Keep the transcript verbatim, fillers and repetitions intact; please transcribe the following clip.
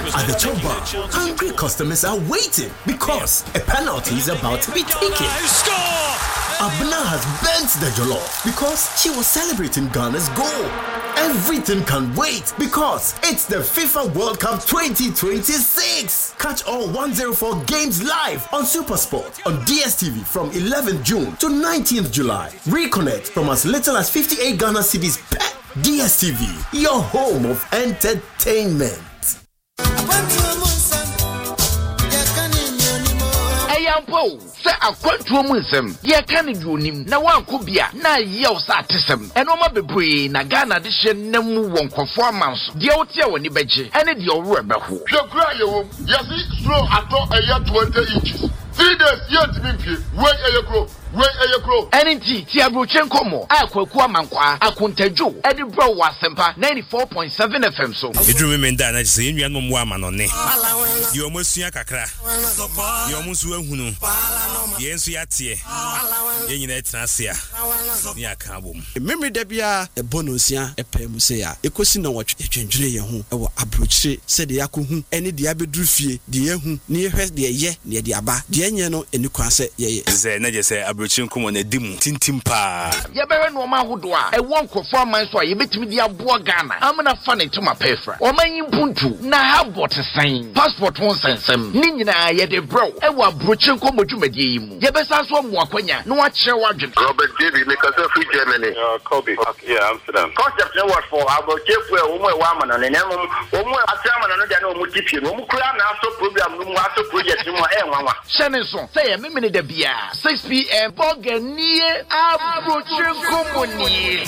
At the chop bar, hungry customers are waiting because a penalty is about to be taken. Abna has bent the jollof because she was celebrating Ghana's goal. Everything can wait because it's the FIFA World Cup twenty twenty-six. Catch all one oh four games live on SuperSport on D S T V from eleventh June to nineteenth July. Reconnect from as little as fifty-eight Ghana cedis per. D S T V, your home of entertainment. Ayampo, say a quantum wisdom. Ye can do him. Na one kubia, na yell satism. And Oma Bebre, na Ghana dishen nemu won performance. The Otia when you beji, and it your rubber. Your cry, yes, it's slow at all a year twenty inches. Three days yet to be wait a year grow. Wait a year grow. N T Tiabruchen Como, Aqua Mankwa, Akuntejo, Eddie Bro was Sempa ninety-four point seven F M. So, you remember that I say you are no woman on it. You almost see a cacra. You almost will who know. Yes, we are here. In that Nasia. Near Kabum. Memory Debia, a bonusia, a pemusea, a question of what you change your home, or approach, said the Akuhu, any diabe drufie, the Yahu, near her, the ye, near the Abba, the Anyano, and you can say, ye. Say, say, Abruchin come on a dim, tintimpa. Yabera no man who do I won't performance why you bet me the Abua Ghana. I'm gonna fun it to my pefra. Or my impuntu, na have what a sign. Passport won't send some. Nina, yet a bro, and what Bruchin come to medium. Yabesa one more quenya, no watch your wagon. Robert David, because of free Germany. Uh, Kobe. Yeah, Amsterdam. Concept no what for our chief where woman woman and then woman a chairman and no multiple. Mukran also program, no matter project in my air. Shannon, say a minute the beer. six p m. Bogania Abruchin Company.